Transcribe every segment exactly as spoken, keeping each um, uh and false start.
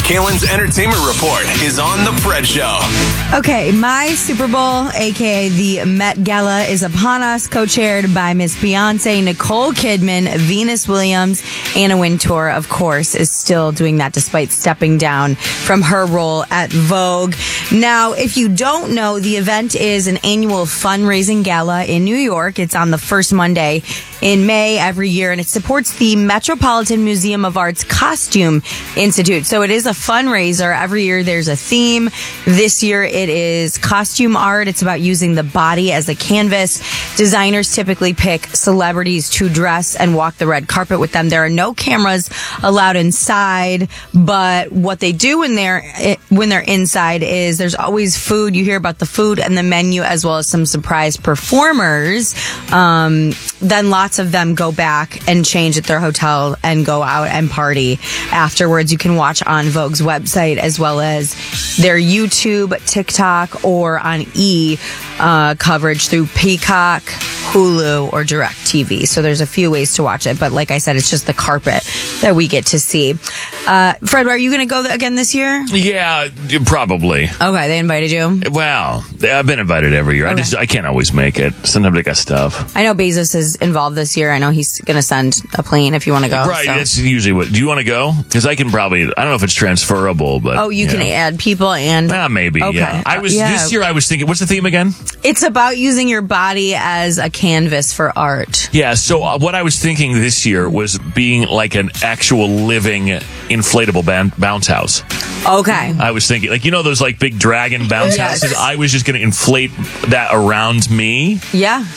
Kalen's entertainment report is on The Fred Show. Okay, my Super Bowl, a k a the Met Gala, is upon us, co-chaired by Miss Beyonce, Nicole Kidman, Venus Williams. Anna Wintour, of course, is still doing that despite stepping down from her role at Vogue. Now, if you don't know, the event is an annual fundraising gala in New York. It's on the first Monday in May every year, and it supports the Metropolitan Museum of Art's Costume Institute. So it is a fundraiser. Every year there's a theme. This year it is costume art. It's about using the body as a canvas. Designers typically pick celebrities to dress and walk the red carpet with them. There are no cameras allowed inside, but what they do when they're when they're inside is there's always food. You hear about the food and the menu, as well as some surprise performers. Um, then lots of them go back and change at their hotel and go out and party afterwards. You can watch on Vogue's website, as well as their YouTube, TikTok, or on E! Uh, coverage through Peacock, Hulu, or DirecTV. So there's a few ways to watch it, but like I said, it's just the carpet that we get to see. Uh, Fred, are you going to go th- again this year? Yeah, probably. Okay, they invited you? Well, I've been invited every year. Okay. I just I can't always make it. Sometimes I got stuff. I know Bezos is involved this year. I know he's going to send a plane if you want to go. Right, so. that's usually what. Do you want to go? Because I can probably, I don't know if it's transferable, but. Oh, you yeah. can add people and. Ah, maybe, okay. yeah. I was, yeah. this year I was thinking, what's the theme again? It's about using your body as a canvas for art. Yeah, so uh, what I was thinking this year was being like an actual living inflatable ban- bounce house. Okay. I was thinking, like, you know those like big dragon bounce Yes. houses? I was just going to inflate that around me. Yeah.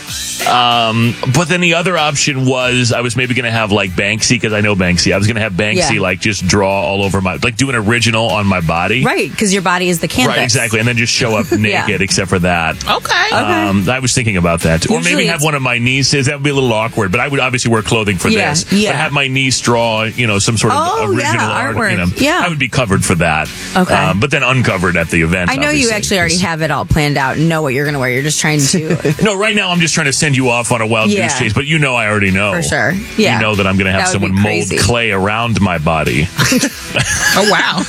Um, but then the other option was I was maybe going to have like Banksy, because I know Banksy. I was going to have Banksy Yeah. like just draw all over my, like do an original on my body. Right, because your body is the canvas. Right, exactly. And then just show up naked except for that. Okay. Um, I was thinking about that. Or Usually maybe have it's- one of my nieces. That would be a little awkward, but I would obviously wear clothing for Yeah, this. yeah. But have my niece draw, you know, some sort of Oh, original yeah, art. artwork. You know, Yeah. I would be covered for that. Okay. Um, but then uncovered at the event. I know you obviously, actually already 'cause- have it all planned out and know what you're going to wear. You're just trying to... No, right now I'm just trying to send you off on a wild Yeah. goose chase, but you know I already know. For sure. Yeah. You know that I'm going to have That would be someone mold crazy. clay around my body. Oh, wow.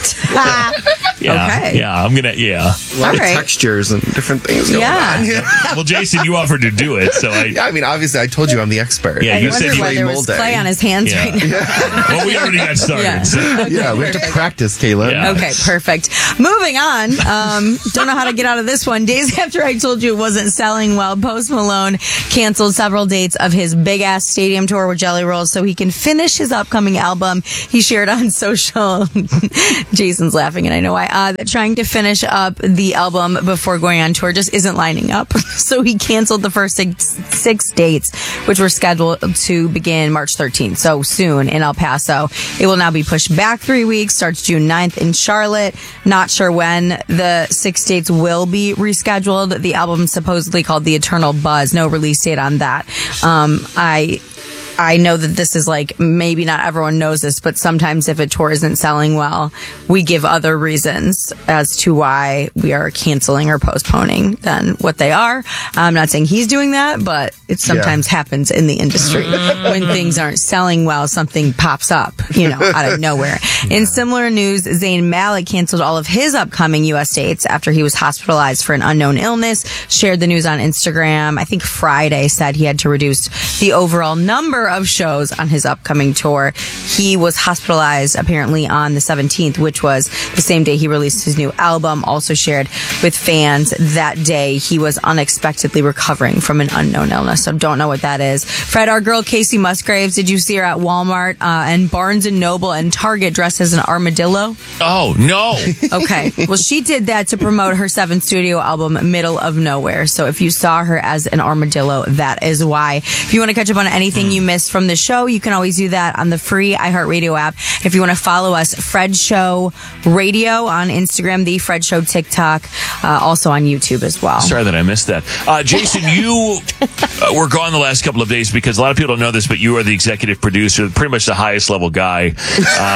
Yeah. Okay. Yeah, I'm going to, yeah. A lot All of right. textures and different things going Yeah. on. Yeah. Well, Jason, you offered to do it, so I... Yeah, I mean, obviously, I told you I'm the expert. Yeah, I you wonder said you why there was molding. clay on his hands Yeah. right now. Well, we already got started. Yeah. So. Yeah, we have to practice, Caleb. Yeah. Okay, perfect. Moving on. Um, don't know how to get out of this one. Days after I told you it wasn't selling well, Post Malone canceled several dates of his big ass stadium tour with Jelly Rolls so he can finish his upcoming album. He shared on social. Jason's laughing, and I know why. Uh, trying to finish up the album before going on tour just isn't lining up. So he canceled the first six, six dates, which were scheduled to begin March thirteenth. So soon in El Paso. It will now be pushed back three weeks, starts June ninth in Charlotte. Not sure when the six dates will be rescheduled. The album supposedly called The Eternal Buzz. No release date on that. Um, I... I know that this is like, maybe not everyone knows this, but sometimes if a tour isn't selling well, we give other reasons as to why we are canceling or postponing than what they are. I'm not saying he's doing that, but it sometimes yeah. happens in the industry. When things aren't selling well, something pops up, you know, out of nowhere. Yeah. In similar news, Zayn Malik canceled all of his upcoming U S dates after he was hospitalized for an unknown illness. Shared the news on Instagram. I think Friday said he had to reduce the overall number of shows on his upcoming tour. He was hospitalized apparently on the seventeenth, which was the same day he released his new album. Also shared with fans that day he was unexpectedly recovering from an unknown illness. So don't know what that is. Fred, our girl Casey Musgraves, did you see her at Walmart uh, and Barnes and Noble and Target dressed as an armadillo? Oh, no. Okay. Well, she did that to promote her seventh studio album, Middle of Nowhere. So if you saw her as an armadillo, that is why. If you want to catch up on anything you missed from the show, you can always do that on the free iHeartRadio app. If you want to follow us, Fred Show Radio on Instagram, The Fred Show TikTok, uh, also on YouTube as well. Sorry that I missed that. Uh, Jason, you uh, were gone the last couple of days because a lot of people don't know this, but you are the executive producer, pretty much the highest level guy uh, for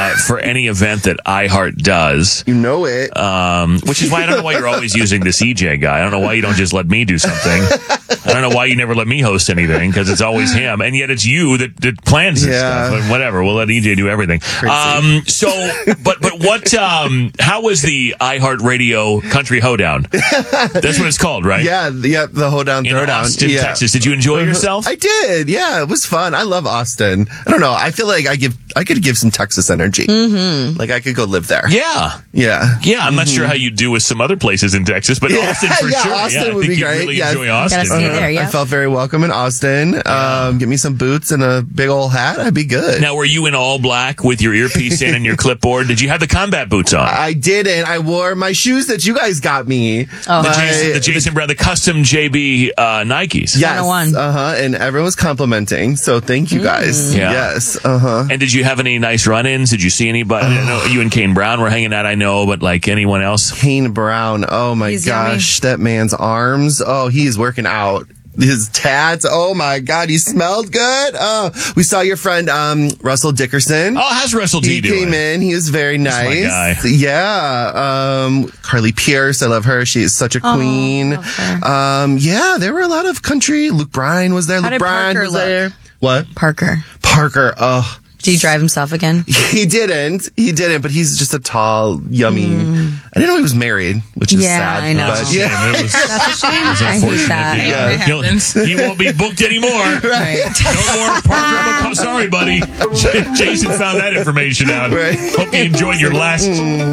any event that iHeart does. You know it. Um, which is why I don't know why you're always using this E J guy. I don't know why you don't just let me do something. I don't know why you never let me host anything, because it's always him, and yet it's you that, that plans this Yeah. stuff. But whatever, we'll let E J do everything. Um, so, but but what? Um, how was the iHeartRadio Country Hoedown? That's what it's called, right? Yeah, yeah, the hoedown, In throwdown. Austin, yeah. Texas. Did you enjoy yourself? I did. Yeah, it was fun. I love Austin. I don't know. I feel like I give, I could give some Texas energy. Mm-hmm. Like I could go live there. Yeah. Yeah. Yeah, I'm not sure how you do with some other places in Texas, but Yeah, Austin for yeah, sure. Austin yeah, I would think be you'd great. really Yes. enjoy Austin. Gotta stay Yeah. there, yeah. I felt very welcome in Austin. Um, give me some boots and a big old hat. I'd be good. Now, were you in all black with your earpiece in and your clipboard? Did you have the combat boots on? I didn't. I wore my shoes that you guys got me. Oh. the, My- Jason, the Jason Brown, the custom J B uh, Nikes. Yes. one oh one. Uh huh. And everyone was complimenting. So thank you guys. Yeah. Yes. Uh huh. And did you have any nice run-ins? Did you see anybody? I know you and Kane Brown were hanging out, I know, but like anyone else? Kane Brown. Oh my He's gosh. That man's arms. Oh, he's working out. His tats. Oh my God. He smelled good. Oh, we saw your friend, um, Russell Dickerson. Oh, how's Russell D He doing? came in. He was very my nice. guy. Yeah. Um, Carly Pierce. I love her. She is such a Oh, queen. love her. Um, yeah, there were a lot of country. Luke Bryan was there. How Luke did Bryan Parker was look? there. What? Parker. Parker. Oh, Did he drive himself again? he didn't. He didn't, but he's just a tall, yummy. I didn't know he was married, which is Yeah, sad. I know. But yeah. It was, That's a shame. I hate that. Yeah. It He'll- happens. He won't be booked anymore. Right. No more Parker. Sorry, buddy. J- Jason found that information out. Right. Hope you enjoyed your last